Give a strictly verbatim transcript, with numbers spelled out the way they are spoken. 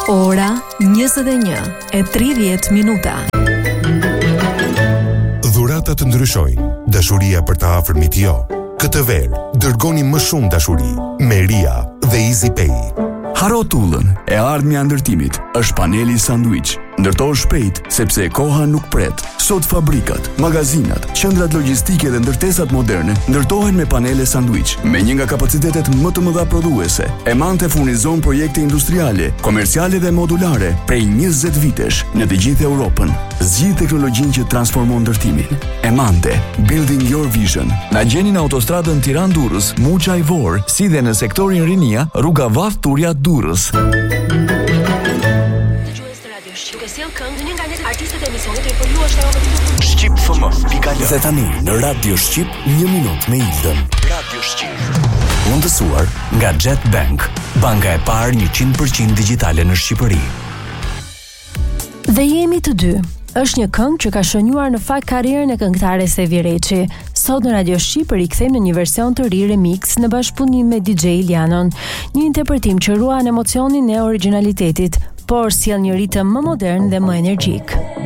Ora njëzet e një e tridhjetë minuta. Dhuratat ndryshojnë, dashuria për të afërmit jo. Këtë verë, dërgoni më shumë dashuri me Ria dhe EasyPay. Haro tullën e ardhmja ndërtimit është paneli Sandwich. Ndërtohu shpejt sepse koha nuk pret. Sot fabrikat, magazinat, qendrat logjistike dhe ndërtesat moderne ndërtohen me panele Sandwich, me një nga kapacitetet më të mëdha prodhuese. Emante furnizon projekte industriale, komerciale dhe modulare prej njëzet vitesh në të gjithë Europën. Zgjidh teknologjinë që transformon ndërtimin. Emante, building your vision. Na gjeni në autostradën Tiranë-Durrës, Muçaj-Vor, si dhe në sektorin Rinia, rruga Vath Turja Durrës. Shqip F M Dhe tani në Radio Shqip një minut me Ildën. Radio Shqip. Mundësuar nga Jet Bank, banka e parë një qind përqind digjitale në Shqipëri. Dhe jemi të dy. Është një këngë që ka shënjuar në fakt karrierën e këngëtares Evi Reçi. Sot në Radio Shqip rikthejmë në një version të ri remix në bashkëpunim me D J Ilianon, një interpretim që ruan emocionin e origjinalitetit, por sjell një ritëm më modern dhe më energjik.